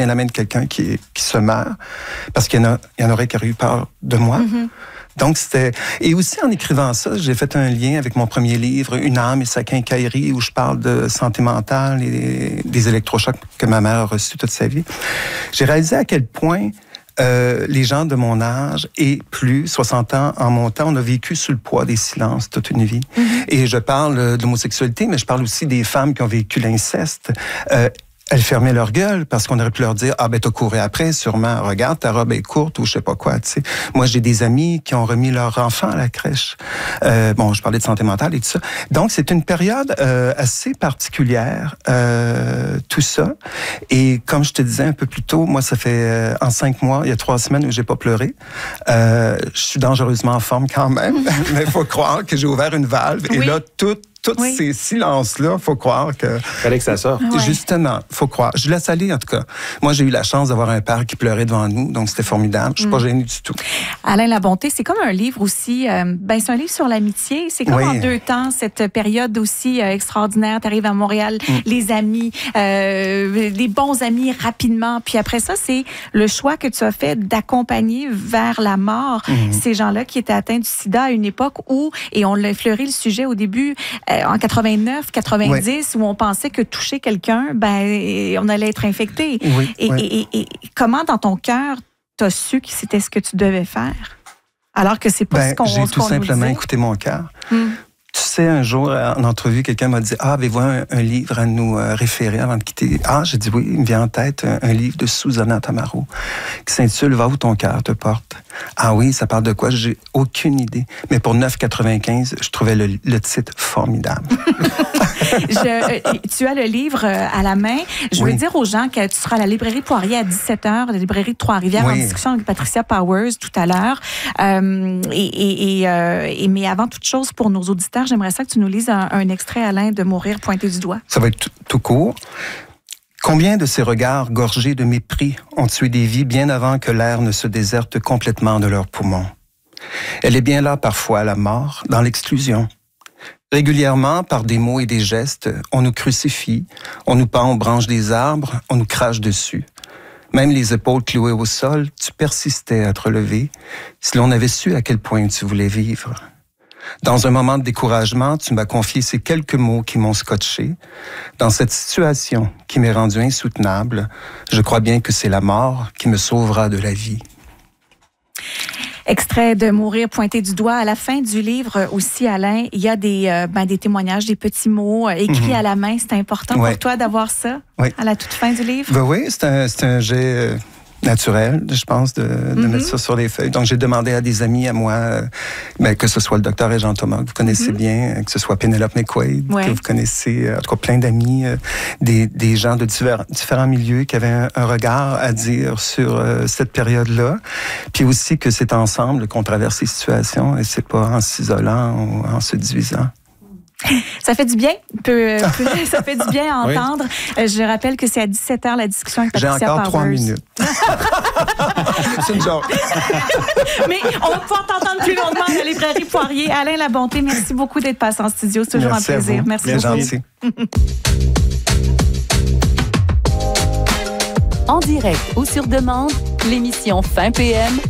tiens la main de quelqu'un qui se meurt, parce qu'il y en aurait qui auraient eu peur de moi. Mm-hmm. Donc, c'était... Et aussi, en écrivant ça, j'ai fait un lien avec mon premier livre, Une âme et sa quincaillerie, où je parle de santé mentale et des électrochocs que ma mère a reçus toute sa vie. J'ai réalisé à quel point les gens de mon âge et plus, 60 ans en montant, on a vécu sous le poids des silences toute une vie. Mm-hmm. Et je parle de l'homosexualité, mais je parle aussi des femmes qui ont vécu l'inceste. Elles fermaient leur gueule parce qu'on aurait pu leur dire « Ah, ben, t'as couru après, sûrement. Regarde, ta robe est courte » ou je sais pas quoi, tu sais. Moi, j'ai des amis qui ont remis leur enfant à la crèche. Bon, je parlais de santé mentale et tout ça. Donc, c'est une période assez particulière, tout ça. Et comme je te disais un peu plus tôt, moi, ça fait en 5 mois, il y a 3 semaines où j'ai pas pleuré. Je suis dangereusement en forme quand même, mais il faut croire que j'ai ouvert une valve. Oui. Et là, tous ces silences-là, faut croire que... Fallait que ça sorte. Justement, faut croire. Je laisse aller, en tout cas. Moi, j'ai eu la chance d'avoir un père qui pleurait devant nous, donc c'était formidable. Je suis pas gênée du tout. Alain Labonté, c'est comme un livre aussi, c'est un livre sur l'amitié. C'est comme en 2 temps, cette période aussi extraordinaire. Tu arrives à Montréal, les amis, les bons amis rapidement. Puis après ça, c'est le choix que tu as fait d'accompagner vers la mort ces gens-là qui étaient atteints du sida à une époque où, et on l'a effleuré le sujet au début, en 89, 90, où on pensait que toucher quelqu'un, on allait être infecté. Et comment, dans ton cœur, tu as su que c'était ce que tu devais faire? Alors que c'est pas ce qu'on nous disait. J'ai tout simplement écouté mon cœur. Tu sais, un jour, en entrevue, quelqu'un m'a dit « Ah, avez-vous un livre à nous référer avant de quitter? » Ah, j'ai dit oui, il me vient en tête un livre de Susana Tamaro qui s'intitule « Va où ton cœur te porte ». Ah oui, ça parle de quoi? J'ai aucune idée. Mais pour 9,95, je trouvais le titre formidable. Tu as le livre à la main. Je veux dire aux gens que tu seras à la librairie Poirier à 17h, la librairie de Trois-Rivières, en discussion avec Patricia Powers tout à l'heure. Mais avant toute chose, pour nos auditeurs, j'aimerais ça que tu nous lises un extrait, Alain, de Mourir pointé du doigt. Ça va être tout court. Combien de ces regards gorgés de mépris ont tué des vies bien avant que l'air ne se déserte complètement de leurs poumons? Elle est bien là parfois, la mort, dans l'exclusion. Régulièrement, par des mots et des gestes, on nous crucifie, on nous pend aux branches des arbres, on nous crache dessus. Même les épaules clouées au sol, tu persistais à te relever, si l'on avait su à quel point tu voulais vivre. Dans un moment de découragement, tu m'as confié ces quelques mots qui m'ont scotché. Dans cette situation qui m'est rendue insoutenable, je crois bien que c'est la mort qui me sauvera de la vie. Extrait de Mourir pointé du doigt. À la fin du livre aussi, Alain, il y a des témoignages, des petits mots écrits à la main. C'est important pour toi d'avoir ça à la toute fin du livre? Oui, c'est un jet... naturel, je pense, de mettre ça sur les feuilles. Donc, j'ai demandé à des amis à moi, que ce soit le docteur Régent Thomas, que vous connaissez bien, que ce soit Penelope McQuaid, que vous connaissez, en tout cas plein d'amis, des gens de différents milieux qui avaient un regard à dire sur cette période-là. Puis aussi que c'est ensemble qu'on traverse ces situations et c'est pas en s'isolant ou en se divisant. Ça fait du bien. Ça fait du bien à entendre. Je rappelle que c'est à 17h la discussion avec Patricia Powers. J'ai encore 3 minutes. C'est une joke. Mais on va pouvoir t'entendre plus longuement à la librairie Poirier. Alain Labonté, merci beaucoup d'être passé en studio. C'est toujours un plaisir. Merci bien beaucoup. Gentil. En direct ou sur demande, l'émission Fin PM